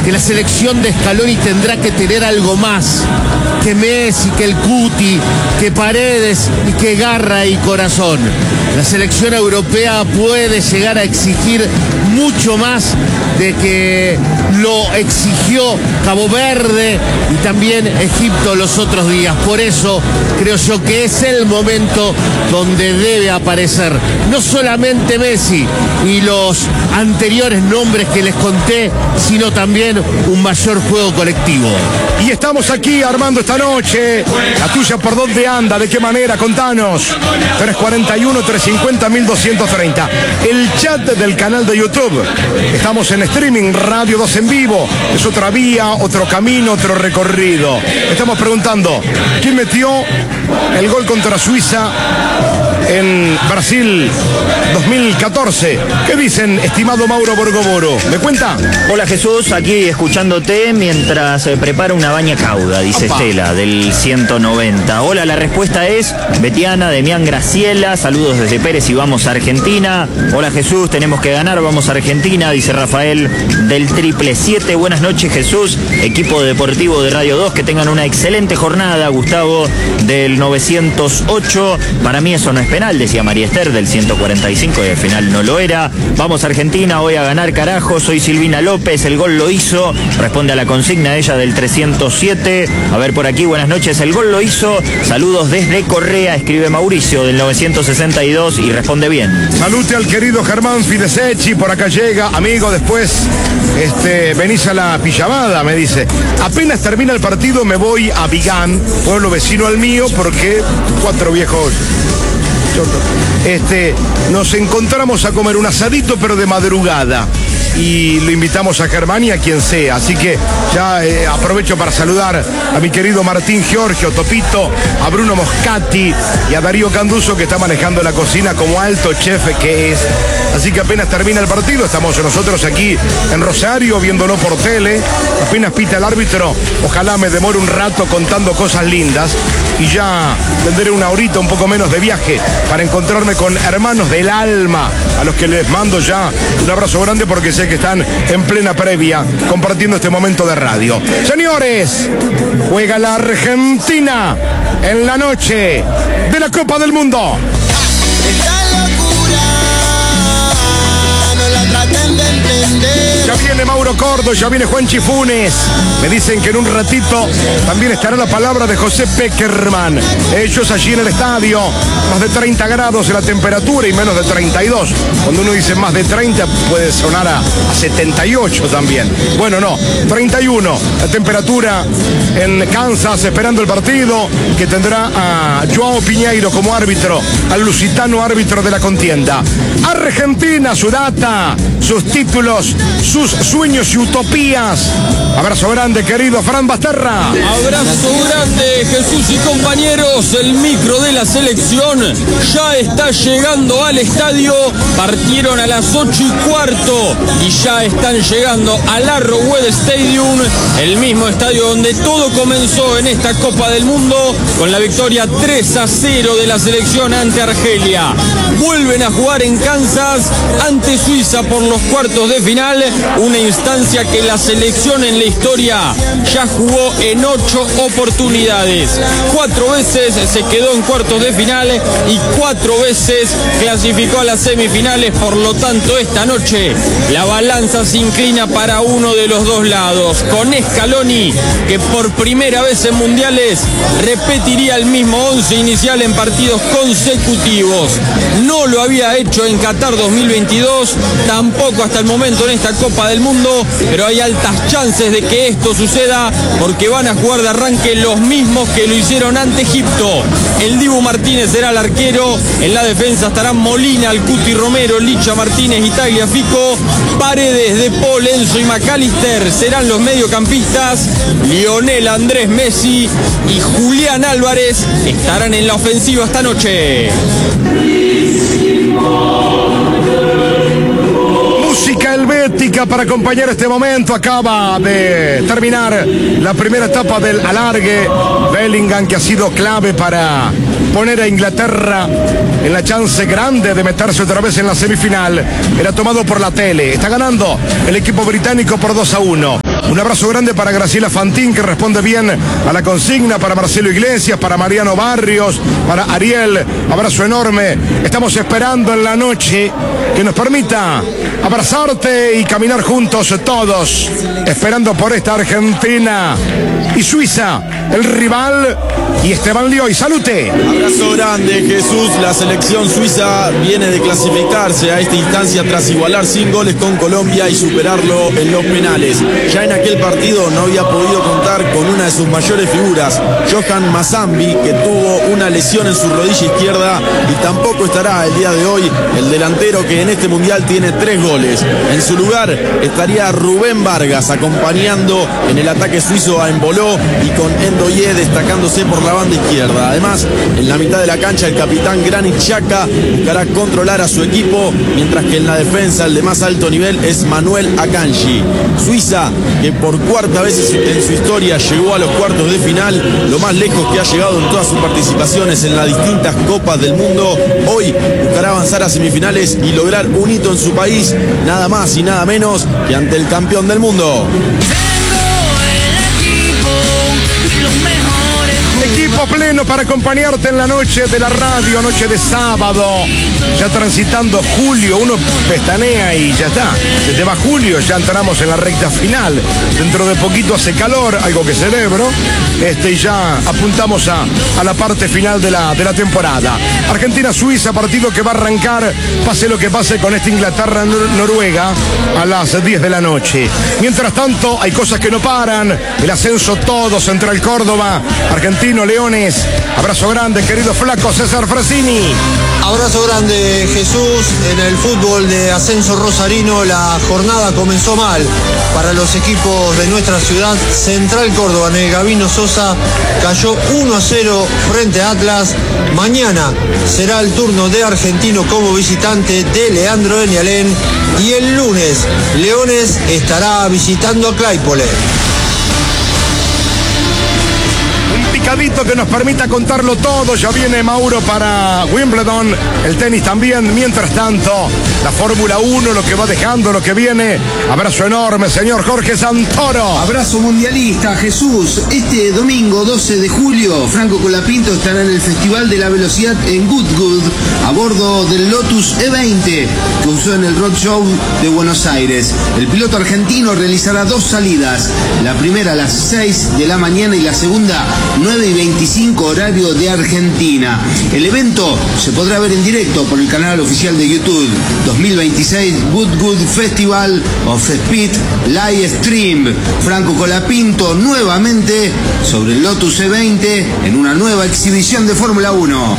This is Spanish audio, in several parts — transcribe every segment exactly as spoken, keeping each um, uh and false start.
que la selección de Scaloni tendrá que tener algo más que Messi, que el Cuti, que Paredes y que garra y corazón. La selección europea puede llegar a exigir mucho más de que lo exigió Cabo Verde y también Egipto los otros días. Por eso creo yo que es el momento donde debe aparecer no solamente Messi y los anteriores nombres que les conté, sino también un mayor juego colectivo. Y estamos aquí armando esta noche. La tuya, ¿por dónde anda? ¿De qué manera? Contanos. tres cuarenta y uno, trescientos cincuenta, mil doscientos treinta. El chat del canal de YouTube. Estamos en streaming, Radio dos en vivo. Es otra vía, otro camino, otro recorrido. Estamos preguntando, ¿quién metió el gol contra Suiza en Brasil dos mil catorce? ¿Qué dicen, estimado Mauro Borgoboro? ¿Me cuenta? Hola Jesús, aquí escuchándote mientras eh, prepara una baña cauda, dice Opa. Estela, del ciento noventa. Hola, la respuesta es Betiana, Demián Graciela, saludos desde Pérez y vamos a Argentina. Hola Jesús, tenemos que ganar, vamos a Argentina, dice Rafael del triple siete. Buenas noches Jesús, equipo deportivo de Radio dos, que tengan una excelente jornada. Gustavo del novecientos ocho, para mí eso no es penal, decía María Esther del ciento cuarenta y cinco y al final no lo era. Vamos a Argentina, voy a ganar carajo, soy Silvina López, el gol lo hizo, responde a la consigna ella del trescientos siete. A ver por aquí, buenas noches, el gol lo hizo, saludos desde Correa, escribe Mauricio del novecientos sesenta y dos y responde bien. Salute al querido Germán Fidesecchi, por acá llega, amigo, después este, venís a la pijamada, me dice. Apenas termina el partido me voy a Vigán, pueblo vecino al mío, porque cuatro viejos... Este, nos encontramos a comer un asadito, pero de madrugada. Y lo invitamos a Germán y a quien sea. Así que ya eh, aprovecho para saludar a mi querido Martín Giorgio, Topito, a Bruno Moscati y a Darío Canduso, que está manejando la cocina como alto chef que es. Así que apenas termina el partido, estamos nosotros aquí en Rosario viéndolo por tele. Apenas pita el árbitro, ojalá me demore un rato contando cosas lindas. Y ya tendré una horita, un poco menos de viaje, para encontrarme con hermanos del alma, a los que les mando ya un abrazo grande porque sé que están en plena previa compartiendo este momento de radio. Señores, juega la Argentina en la noche de la Copa del Mundo. Ya viene Mauro Cordo, ya viene Juan Chifunes. Me dicen que en un ratito también estará la palabra de José Peckerman. Ellos allí en el estadio, más de treinta grados de la temperatura y menos de treinta y dos. Cuando uno dice más de treinta puede sonar a, a setenta y ocho también. Bueno, no, treinta y uno la temperatura en Kansas, esperando el partido que tendrá a Joao Piñeiro como árbitro, al lusitano árbitro de la contienda. Argentina, su data, sus títulos, sus sueños y utopías. Abrazo grande, querido Fran Basterra. Abrazo grande, Jesús y compañeros. El micro de la selección ya está llegando al estadio. Partieron a las ocho y cuarto y ya están llegando al Arrowhead Stadium, el mismo estadio donde todo comenzó en esta Copa del Mundo, con la victoria tres a cero de la selección ante Argelia. Vuelven a jugar en Kansas ante Suiza por los cuartos de final, una instancia que la selección en la historia ya jugó en ocho oportunidades. Cuatro veces se quedó en cuartos de final y cuatro veces clasificó a las semifinales. Por lo tanto, esta noche la balanza se inclina para uno de los dos lados, con Scaloni, que por primera vez en mundiales repetiría el mismo once inicial en partidos consecutivos. No lo había hecho en Qatar dos mil veintidós, tampoco hasta el momento en esta Copa del Mundo, pero hay altas chances de que esto suceda porque van a jugar de arranque los mismos que lo hicieron ante Egipto. El Dibu Martínez será el arquero, en la defensa estarán Molina, el Cuti Romero, Licha Martínez y Tagliafico. Paredes, De Paul, Enzo y McAllister serán los mediocampistas. Lionel Andrés Messi y Julián Álvarez estarán en la ofensiva esta noche. Música helvética para acompañar este momento. Acaba de terminar la primera etapa del alargue. Bellingham, que ha sido clave para poner a Inglaterra en la chance grande de meterse otra vez en la semifinal. Era tomado por la tele. Está ganando el equipo británico por dos a uno. Un abrazo grande para Graciela Fantín, que responde bien a la consigna, para Marcelo Iglesias, para Mariano Barrios, para Ariel. Abrazo enorme. Estamos esperando en la noche que nos permita abrazarte y caminar juntos todos, esperando por esta Argentina y Suiza, el rival, y Esteban Lioy. ¡Salute! Abrazo grande, Jesús. La selección suiza viene de clasificarse a esta instancia tras igualar sin goles con Colombia y superarlo en los penales. Ya en aquel partido no había podido contar con una de sus mayores figuras, Johan Mazambi, que tuvo una lesión en su rodilla izquierda, y tampoco estará el día de hoy el delantero que en este mundial tiene tres goles. En su lugar estaría Rubén Vargas, acompañando en el ataque suizo a Emboló y con Endoye destacándose por la banda izquierda. Además, en la mitad de la cancha el capitán Granit Xhaka buscará controlar a su equipo, mientras que en la defensa el de más alto nivel es Manuel Akanji. Suiza, que por cuarta vez en su historia llegó a los cuartos de final, lo más lejos que ha llegado en todas sus participaciones en las distintas copas del mundo, hoy buscará avanzar a semifinales y lograr un hito en su país, nada más y nada menos que ante el campeón del mundo. Equipo pleno para acompañarte en la noche de la radio, noche de sábado. Ya transitando julio, uno pestanea y ya está. Se te va julio, ya entramos en la recta final. Dentro de poquito hace calor, algo que celebro. Este, y ya apuntamos a, a la parte final de la, de la temporada. Argentina-Suiza, partido que va a arrancar, pase lo que pase, con esta Inglaterra-Noruega a las diez de la noche. Mientras tanto, hay cosas que no paran. El ascenso todo, Central Córdoba, Argentino Leones. Abrazo grande, querido flaco César Frassini. Abrazo grande, Jesús. En el fútbol de ascenso rosarino, la jornada comenzó mal para los equipos de nuestra ciudad. Central Córdoba, en el Gabino Sosa, cayó uno a cero frente a Atlas. Mañana será el turno de Argentino como visitante de Leandro Enialén, y el lunes Leones estará visitando a Claypole. Picadito que nos permita contarlo todo. Ya viene Mauro para Wimbledon, el tenis también. Mientras tanto, la Fórmula uno, lo que va dejando, lo que viene. Abrazo enorme, señor Jorge Santoro. Abrazo mundialista, Jesús. Este domingo doce de julio, Franco Colapinto estará en el Festival de la Velocidad en Goodwood, a bordo del Lotus E veinte, que usó en el Road Show de Buenos Aires. El piloto argentino realizará dos salidas, la primera a las seis de la mañana y la segunda nueve y veinticinco horario de Argentina. El evento se podrá ver en directo por el canal oficial de YouTube. dos mil veintiséis Goodwood Festival of Speed Live Stream. Franco Colapinto nuevamente sobre el Lotus E veinte en una nueva exhibición de Fórmula uno.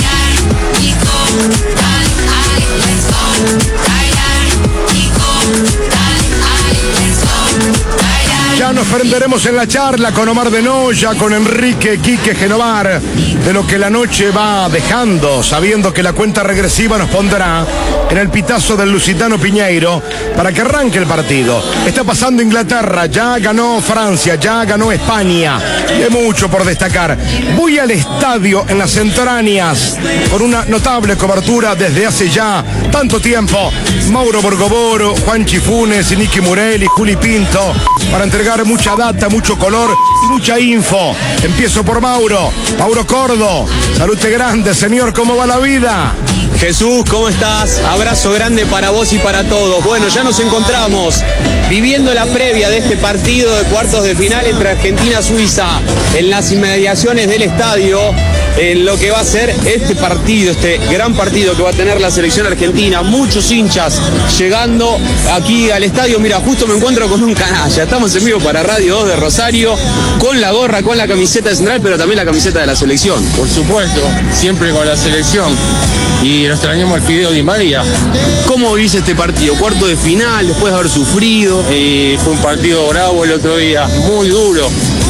Ya nos prenderemos en la charla con Omar de Noya, con Enrique Quique Genovar, de lo que la noche va dejando, sabiendo que la cuenta regresiva nos pondrá en el pitazo del Lusitano Piñeiro para que arranque el partido. Está pasando Inglaterra, ya ganó Francia, ya ganó España, hay mucho por destacar. Voy al estadio en las entrañas con una notable cobertura desde hace ya tanto tiempo. Mauro Borgoboro, Juan Chifunes, Nicky Murelli, Juli Pinto, para entregar mucha data, mucho color y mucha info. Empiezo por Mauro, Mauro Cordo. Salute grande, señor, ¿cómo va la vida? Jesús, ¿cómo estás? Abrazo grande para vos y para todos. Bueno, ya nos encontramos viviendo la previa de este partido de cuartos de final entre Argentina y Suiza en las inmediaciones del estadio, en lo que va a ser este partido, este gran partido que va a tener la selección argentina. Muchos hinchas llegando aquí al estadio. Mira, justo me encuentro con un canalla. Estamos en vivo para Radio dos de Rosario, con la gorra, con la camiseta de Central, pero también la camiseta de la selección. Por supuesto, siempre con la selección. Y nos extrañamos al Fideo Di María. ¿Cómo viste este partido? Cuarto de final, después de haber sufrido. Y fue un partido bravo el otro día, muy duro.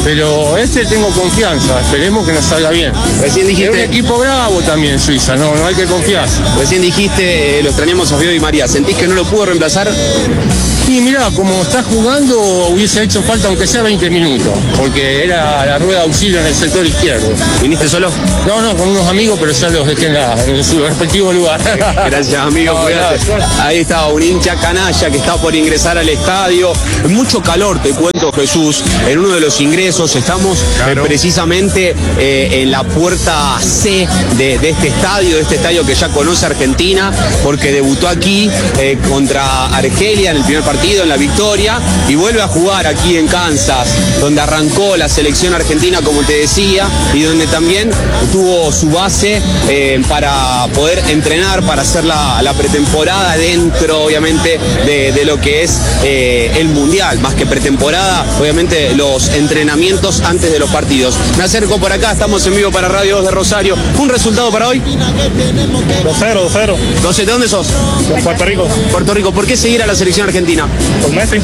Pero este tengo confianza, esperemos que nos salga bien. Recién dijiste... Es un equipo bravo también Suiza, no, no hay que confiar. Recién dijiste, eh, lo extrañamos a Feo Di María, ¿sentís que no lo pudo reemplazar? Y mirá, como está jugando, hubiese hecho falta aunque sea veinte minutos, porque era la rueda de auxilio en el sector izquierdo. ¿Viniste solo? No, no, con unos amigos, pero ya los dejé en, la, en su respectivo lugar. Gracias, amigo. No, ahí está un hincha canalla que está por ingresar al estadio. Mucho calor, te cuento, Jesús. En uno de los ingresos estamos claro. eh, precisamente eh, en la puerta C de, de este estadio, de este estadio que ya conoce Argentina, porque debutó aquí eh, contra Argelia en el primer partido, en la victoria, y vuelve a jugar aquí en Kansas, donde arrancó la selección argentina, como te decía, y donde también tuvo su base eh, para poder entrenar, para hacer la, la pretemporada dentro, obviamente, de, de lo que es eh, el Mundial, más que pretemporada, obviamente los entrenamientos antes de los partidos. Me acerco por acá, estamos en vivo para Radio dos de Rosario. ¿Un resultado para hoy? dos cero, dos cero. ¿De dónde sos? De Puerto Rico. Puerto Rico. ¿Por qué seguir a la selección argentina? Por Messi.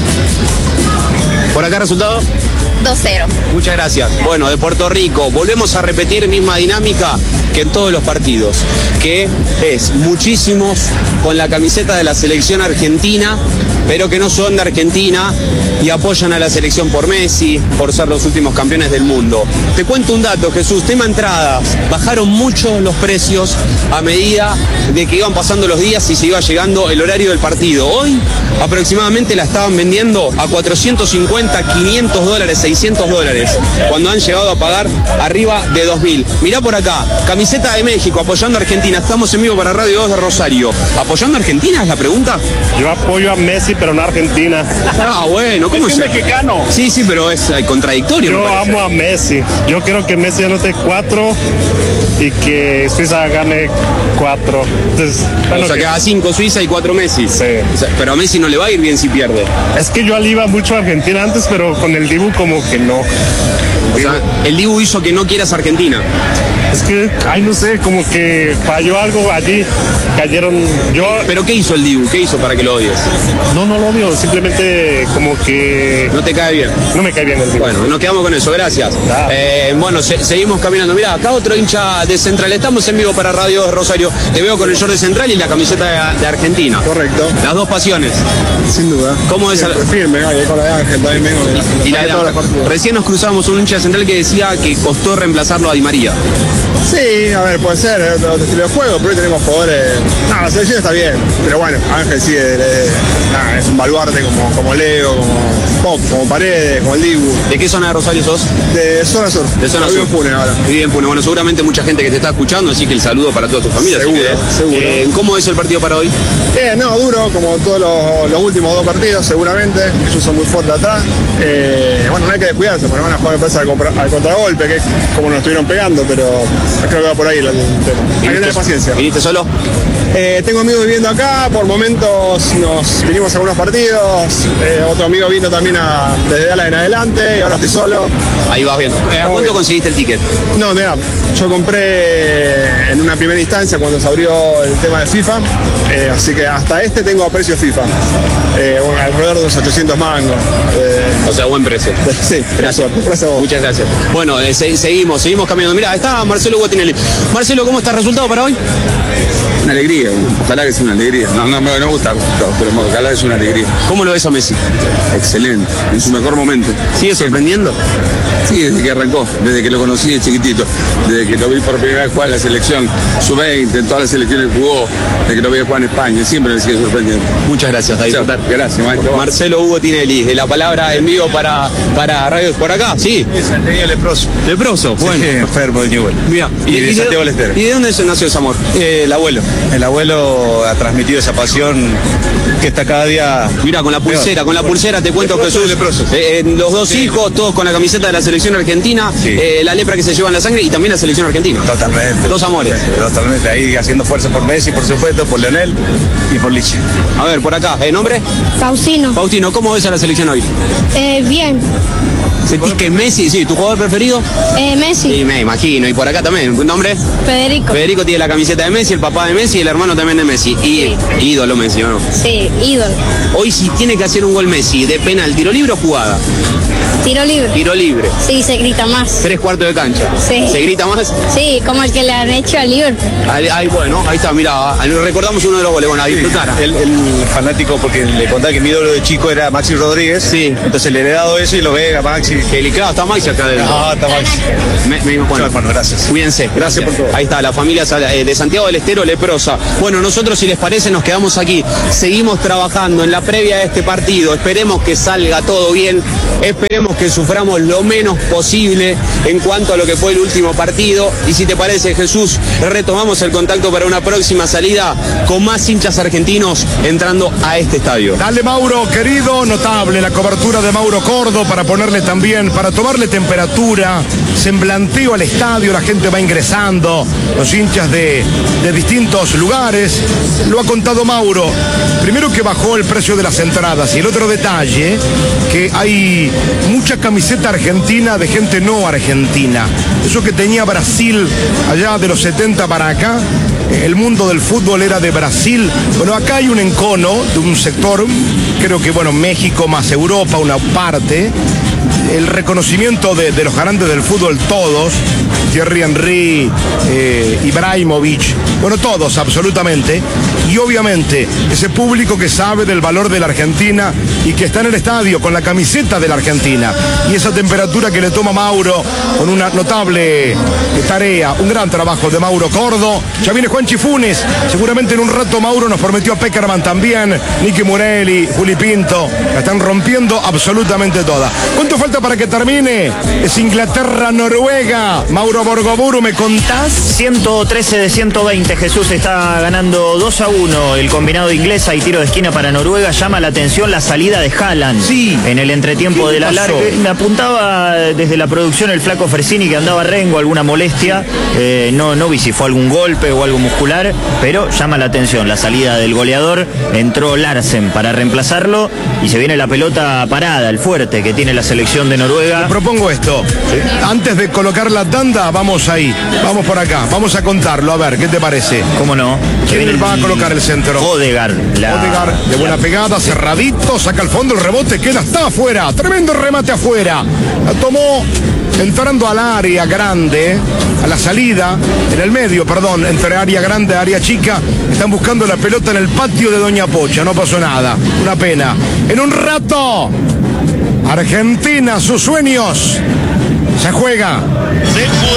¿Por acá resultado? dos cero. Muchas gracias. Bueno, de Puerto Rico, volvemos a repetir misma dinámica que en todos los partidos, que es muchísimos con la camiseta de la selección argentina, pero que no son de Argentina y apoyan a la selección por Messi, por ser los últimos campeones del mundo. Te cuento un dato, Jesús, tema entradas. Bajaron mucho los precios a medida de que iban pasando los días y se iba llegando el horario del partido. Hoy aproximadamente la estaban vendiendo a cuatrocientos cincuenta, quinientos dólares, seiscientos dólares, cuando han llegado a pagar arriba de dos mil. Mirá por acá, camiseta de México, apoyando a Argentina. Estamos en vivo para Radio dos de Rosario. ¿Apoyando a Argentina es la pregunta? Yo apoyo a Messi, pero no a Argentina. Ah, bueno, ¿cómo es? Es mexicano. Sí, sí, pero es eh, contradictorio. Yo amo a Messi. Yo quiero que Messi anote cuatro y que Suiza gane cuatro. Entonces, bueno, o sea, que haga cinco Suiza y cuatro Messi. Sí. O sea, pero a Messi no le va a ir bien si pierde. Es que yo iba mucho a Argentina antes, pero con el Dibu como que no. O sea, el Dibu hizo que no quieras Argentina. Es que, ay, no sé, como que falló algo allí. Cayeron. Yo. ¿Pero qué hizo el Dibu? ¿Qué hizo para que lo odies? No, no lo odio. Simplemente como que. No te cae bien. No me cae bien el Dibu. Bueno, nos quedamos con eso. Gracias. Claro. Eh, bueno, se, seguimos caminando. Mirá, acá otro hincha de Central. Estamos en vivo para Radio de Rosario. Te veo con el short de Central y la camiseta de, de Argentina. Correcto. Las dos pasiones. Sin duda. ¿Cómo es? Siempre firme, ahí con la de Ángel también vengo. Y la de la, recién nos cruzamos un hincha de Central que decía que costó reemplazarlo a Di María. Sí, a ver, puede ser, es otro estilo de juego, pero hoy tenemos jugadores. No, la selección está bien, pero bueno, Ángel sí es, es, nah, es un baluarte como, como Leo, como Pop, como Paredes, como el Dibu. ¿De qué zona de Rosario sos? De zona sur. De zona sur. Vivo en Pune ahora. Vivo en Pune. Bueno, seguramente mucha gente que te está escuchando, así que el saludo para toda tu familia. Seguro, que, seguro. Eh, ¿Cómo es el partido para hoy? Eh, no, duro, como todos los, los últimos dos partidos, seguramente. Ellos son muy fuertes atrás. Eh, bueno, no hay que descuidarse, porque van a jugar al, contra, al contragolpe, que es como nos estuvieron pegando, pero creo que va por ahí el tema. Hay que tener paciencia. ¿Viniste solo? Eh, tengo amigos viviendo acá, por momentos nos vinimos a algunos partidos, eh, otro amigo vino también a, desde Dallas en adelante y ahora estoy solo. Ahí vas bien. ¿A cuánto bien. conseguiste el ticket? No, mira, yo compré en una primera instancia cuando se abrió el tema de FIFA, eh, así que hasta este tengo a precio FIFA, eh, bueno, alrededor de los ochocientos mangos. Eh, o sea, buen precio. Sí, gracias. gracias Muchas gracias. Bueno, eh, se, seguimos, seguimos caminando. Mira, está Marcelo Guatinelli. Marcelo, ¿cómo está el resultado para hoy? Una alegría, ojalá que sea una alegría. No, no, no me gusta, pero ojalá que sea una alegría. ¿Cómo lo ves a Messi? Excelente, en su mejor momento. ¿Sigue sorprendiendo? Sí, desde que arrancó, desde que lo conocí de chiquitito, desde que lo vi por primera vez jugar en la selección sub veinte, en todas las selecciones jugó, desde que lo vi jugar en España, siempre me sigue sorprendiendo. Muchas gracias, David. Gracias, maestro. Marcelo Hugo Tinelli, de la palabra en vivo para, para Radio por acá, ¿sí? Sí, Santiago Leproso. Leproso, bueno. Sí, enfermo de Newell. Mira, y, y de, de Santiago del Estero. ¿Y de dónde nació ese amor? Eh, el abuelo. El abuelo ha transmitido esa pasión que está cada día. Mira, con la pulsera, peor. con la pulsera te cuento, leproso, Jesús. Leproso. Eh, los dos sí. hijos, todos con la camiseta de la selección argentina, sí. eh, la lepra que se lleva en la sangre y también la selección argentina. Totalmente. Dos amores. Totalmente. Ahí haciendo fuerza por Messi, por supuesto, por Leonel y por Liche. A ver, por acá, ¿eh, nombre? Faustino. Faustino, ¿cómo ves a la selección hoy? Eh, bien. ¿Sentís que Messi, sí, tu jugador preferido? Eh, Messi. Sí, me imagino. ¿Y por acá? acá también. ¿Nombre? Federico. Federico tiene la camiseta de Messi, el papá de Messi y el hermano también de Messi. Y sí. ídolo Messi, ¿no? Sí, ídolo. Hoy si tiene que hacer un gol Messi, ¿de penal, tiro libre o jugada? Tiro libre. Tiro libre. Sí, se grita más. Tres cuartos de cancha. Sí. ¿Se grita más? Sí, como el que le han hecho al Liverpool. Ahí, ahí, bueno, ahí está, mirá, recordamos uno de los goles, bueno, a disfrutar. Sí, el, el fanático, porque le contaba que mi ídolo de chico era Maxi Rodríguez. Sí. Entonces le he heredado eso y lo ve a Maxi. Que claro, está Maxi acá adentro. Ah, está Maxi. Me, me, bueno, hermano, gracias. Cuídense, gracias por todo. Ahí está, la familia de Santiago del Estero leprosa. Bueno, nosotros, si les parece, nos quedamos aquí. Seguimos trabajando en la previa de este partido. Esperemos que salga todo bien. Esperemos que suframos lo menos posible en cuanto a lo que fue el último partido. Y si te parece, Jesús, retomamos el contacto para una próxima salida con más hinchas argentinos entrando a este estadio. Dale, Mauro, querido, notable la cobertura de Mauro Cordo para ponerle también, para tomarle temperatura, semblanteo al estadio, la gente va ingresando, los hinchas de, de distintos lugares. Lo ha contado Mauro. Primero que bajó el precio de las entradas y el otro detalle, que hay mucha camiseta argentina de gente no argentina. Eso que tenía Brasil allá de los setenta para acá, el mundo del fútbol era de Brasil. Bueno, acá hay un encono de un sector, creo que, bueno, México más Europa, una parte. El reconocimiento de, de los grandes del fútbol, todos, Thierry Henry, eh, Ibrahimovic, bueno, todos absolutamente, y obviamente ese público que sabe del valor de la Argentina y que está en el estadio con la camiseta de la Argentina, y esa temperatura que le toma Mauro con una notable tarea, un gran trabajo de Mauro Cordo. Ya viene Juan Chifunes, seguramente en un rato Mauro nos prometió a Peckerman también, Nicky Morelli, Juli Pinto, la están rompiendo absolutamente toda. ¿Cuánto falta para que termine? Es Inglaterra-Noruega. Mauro Borgoburu, ¿me contás? ciento trece de ciento veinte, Jesús está ganando dos a uno. El combinado inglés, hay tiro de esquina para Noruega. Llama la atención la salida de Haaland. Sí. En el entretiempo de la larga. Me apuntaba desde la producción el flaco Fresini que andaba rengo, alguna molestia. Eh, no, no vi si fue algún golpe o algo muscular, pero llama la atención la salida del goleador. Entró Larsen para reemplazarlo y se viene la pelota parada, el fuerte que tiene la selección de Noruega. Te propongo esto. ¿Sí? Antes de colocar la tanda, vamos ahí. Vamos por acá. Vamos a contarlo. A ver, ¿qué te parece? ¿Cómo no? ¿Quién va a colocar el centro? Odegaard. La... Odegaard, de buena la... pegada, cerradito, saca el fondo, el rebote, queda, está afuera. Tremendo remate afuera. La tomó entrando al área grande, a la salida, en el medio, perdón, entre área grande y área chica. Están buscando la pelota en el patio de Doña Pocha. No pasó nada. Una pena. En un rato, Argentina, sus sueños. Se juega. Se juega.